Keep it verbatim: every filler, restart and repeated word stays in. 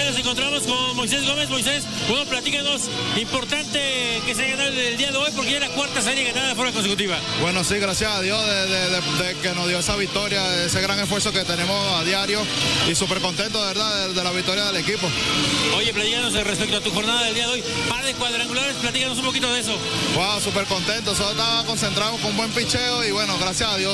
ya nos encontramos con Moisés Gómez. Moisés, bueno, platícanos, importante que se haya ganado el día de hoy porque ya es la cuarta serie ganada de forma consecutiva. Bueno, sí, gracias a Dios de, de, de, de que nos dio esa victoria, ese gran esfuerzo que tenemos a diario y súper contento, de verdad, de, de la victoria del equipo. Oye, platícanos respecto a tu jornada del día de hoy, par de cuadrangulares, platícanos un poquito de eso. Wow, súper contento, solo estaba concentrado con un buen picheo y bueno, gracias a Dios